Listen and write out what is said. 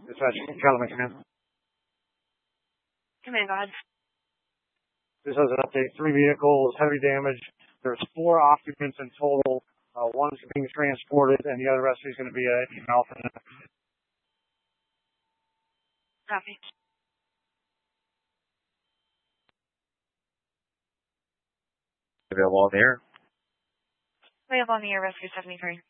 Dispatch, Charlie McMahon. Command, go ahead. This has an update. 3 vehicles, heavy damage. There's 4 occupants in total. One's being transported, and the other rescue is going to be at Malvern. Copy. Available on the air. Available on the air, rescue 73.